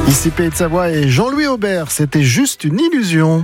Ici Pays de Savoie et Jean-Louis Aubert, c'était juste une illusion.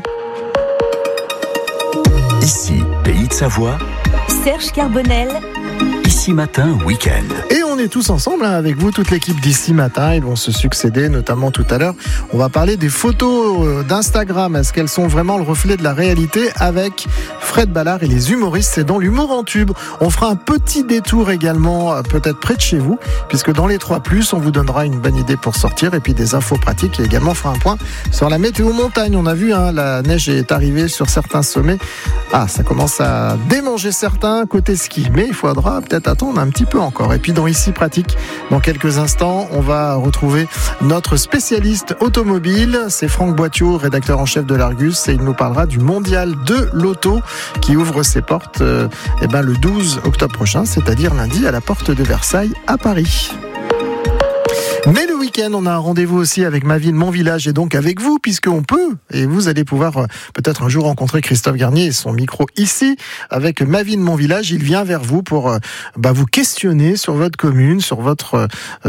Ici Pays de Savoie, Serge Carbonel. Ici Matin Week-end. Et on est tous ensemble avec vous, toute l'équipe d'Ici Matin. Ils vont se succéder, notamment tout à l'heure. On va parler des photos d'Instagram. Est-ce qu'elles sont vraiment le reflet de la réalité avec Fred Ballard et les humoristes? C'est dans l'humour en tube. On fera un petit détour également, peut-être près de chez vous, puisque dans les 3+, on vous donnera une bonne idée pour sortir et puis des infos pratiques. Et également, on fera un point sur la météo montagne. On a vu, la neige est arrivée sur certains sommets. Ça commence à démanger certains côté ski, mais il faudra peut-être attendre un petit peu encore. Et puis dans Ici Pratique, dans quelques instants, on va retrouver notre spécialiste automobile. C'est Franck Boittiot, rédacteur en chef de l'Argus, et il nous parlera du mondial de l'auto qui ouvre ses portes le 12 octobre prochain, c'est-à-dire lundi à la porte de Versailles à Paris. Mais le week-end, on a un rendez-vous aussi avec Ma Ville, Mon Village et donc avec vous, puisqu'on peut, et vous allez pouvoir peut-être un jour rencontrer Christophe Garnier et son micro ici, avec Ma Ville, Mon Village. Il vient vers vous pour vous questionner sur votre commune, sur votre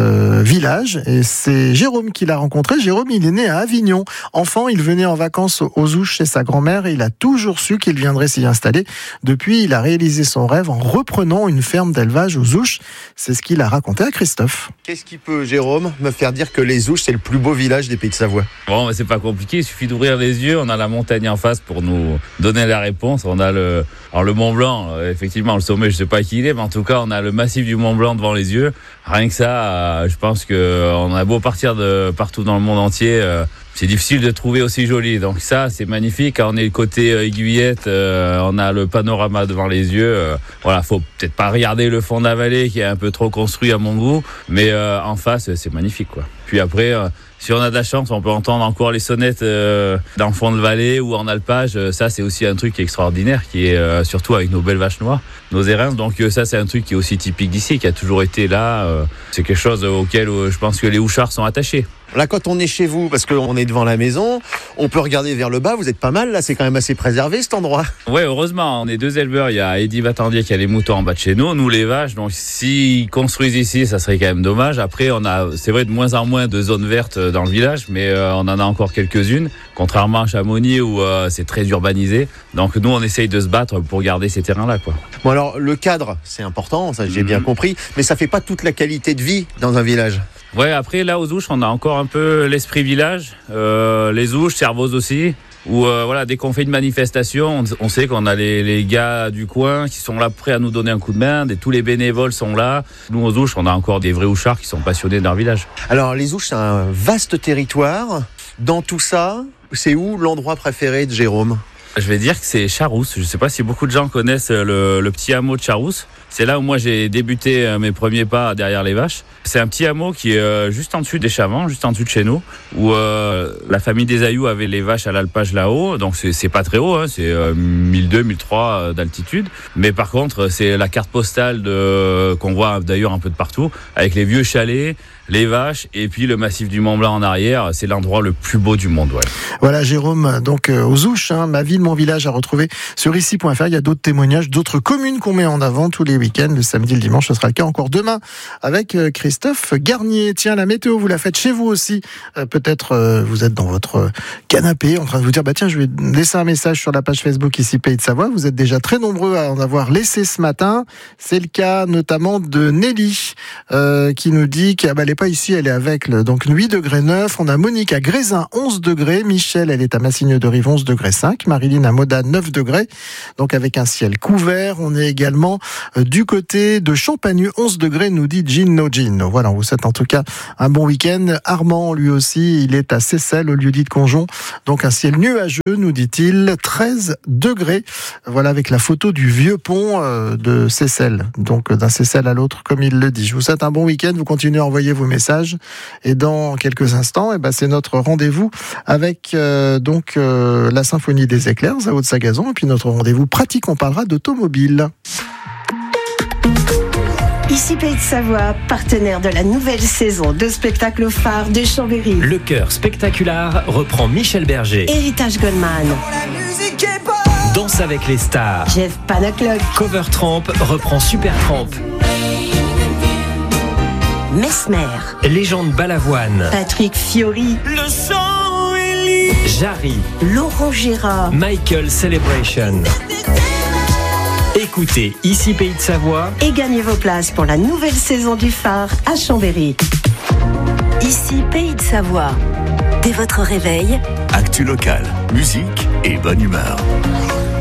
village. Et c'est Jérôme qui l'a rencontré. Jérôme, il est né à Avignon. Enfant, il venait en vacances aux Ouches chez sa grand-mère et il a toujours su qu'il viendrait s'y installer. Depuis, il a réalisé son rêve en reprenant une ferme d'élevage aux Ouches. C'est ce qu'il a raconté à Christophe. Qu'est-ce qui peut, Jérôme, me faire dire que les Ouches, c'est le plus beau village des Pays de Savoie? Bon, c'est pas compliqué, il suffit d'ouvrir les yeux, on a la montagne en face pour nous donner la réponse. On a le Mont Blanc, effectivement, le sommet, je sais pas qui il est, mais en tout cas, on a le massif du Mont Blanc devant les yeux. Rien que ça, je pense qu'on a beau partir de partout dans le monde entier, c'est difficile de trouver aussi joli. Donc ça, c'est magnifique. Quand on est côté Aiguillette, on a le panorama devant les yeux. Faut peut-être pas regarder le fond de la vallée qui est un peu trop construit à mon goût, mais en face, c'est magnifique, quoi. Puis après, si on a de la chance, on peut entendre encore les sonnettes dans le fond de vallée ou en alpage. Ça, c'est aussi un truc extraordinaire qui est surtout avec nos belles vaches noires, nos érins. Donc ça, c'est un truc qui est aussi typique d'ici, qui a toujours été là. C'est quelque chose auquel je pense que les Ouchards sont attachés. Là, quand on est chez vous, parce qu'on est devant la maison, on peut regarder vers le bas, vous êtes pas mal, là, c'est quand même assez préservé cet endroit. Ouais, heureusement, on est 2 éleveurs, il y a Eddy Vatandier qui a les moutons en bas de chez nous les vaches, donc s'ils construisent ici, ça serait quand même dommage. Après, on a, c'est vrai, de moins en moins de zones vertes dans le village, mais on en a encore quelques-unes, contrairement à Chamonix où c'est très urbanisé. Donc nous, on essaye de se battre pour garder ces terrains-là, quoi. Bon, alors, le cadre, c'est important, ça j'ai bien compris, mais ça fait pas toute la qualité de vie dans un village. Ouais, après, là, aux Ouches, on a encore un peu l'esprit village. Les Ouches, Servoz aussi. Où, dès qu'on fait une manifestation, on sait qu'on a les gars du coin qui sont là prêts à nous donner un coup de main. Tous les bénévoles sont là. Nous, aux Ouches, on a encore des vrais Ouchards qui sont passionnés de leur village. Alors, les Ouches, c'est un vaste territoire. Dans tout ça, c'est où l'endroit préféré de Jérôme ? Je vais dire que c'est Charousse. Je ne sais pas si beaucoup de gens connaissent le petit hameau de Charousse. C'est là où moi j'ai débuté mes premiers pas derrière les vaches. C'est un petit hameau qui est juste en dessus des Chavants, juste en dessus de chez nous, où la famille des Ayoux avait les vaches à l'alpage là-haut. Donc c'est pas très haut, c'est 1200, 1300 d'altitude. Mais par contre, c'est la carte postale qu'on voit d'ailleurs un peu de partout, avec les vieux chalets, les vaches et puis le massif du Mont Blanc en arrière. C'est l'endroit le plus beau du monde. Ouais. Voilà, Jérôme, donc aux Ouches, Ma Ville, Mon Village à retrouver sur ici.fr. Il y a d'autres témoignages, d'autres communes qu'on met en avant tous les week-ends, le samedi, le dimanche. Ce sera le cas encore demain avec Christophe Garnier. Tiens, la météo, vous la faites chez vous aussi. Peut-être vous êtes dans votre canapé en train de vous dire tiens, je vais laisser un message sur la page Facebook ici Pays de Savoie. Vous êtes déjà très nombreux à en avoir laissé ce matin. C'est le cas notamment de Nelly qui nous dit qu'elle n'est pas ici, elle est avec donc 8 degrés 9. On a Monique à Grésin 11 degrés. Michel, elle est à Massigneux-de-Rive 11 degrés 5. Marilyn à Modane 9 degrés. Donc avec un ciel couvert. On est également du côté de Champagneux 11 degrés, nous dit Gino Gino. Voilà, on vous souhaite en tout cas un bon week-end. Armand, lui aussi, il est à Seyssel, au lieu-dit de Conjon. Donc un ciel nuageux, nous dit-il, 13 degrés. Voilà, avec la photo du vieux pont de Seyssel. Donc d'un Seyssel à l'autre, comme il le dit. Je vous souhaite un bon week-end. Vous continuez à envoyer vos messages. Et dans quelques instants, c'est notre rendez-vous avec la Symphonie des éclairs à Haute-Sagazon. Et puis notre rendez-vous pratique, on parlera d'automobile. Ici Pays de Savoie, partenaire de la nouvelle saison de spectacle phare de Chambéry. Le Cœur Spectaculaire reprend Michel Berger. Héritage Goldman. Danse avec les stars. Jeff Panaclock. Cover Tramp reprend Super Tramp. Mesmer, Légende Balavoine, Patrick Fiori, Le sang est Jarry, Laurent Gérard. Michael Celebration. Écoutez Ici Pays de Savoie Et gagnez vos places pour la nouvelle saison du phare à Chambéry. Ici Pays de Savoie. Dès votre réveil, Actu locale, musique et bonne humeur.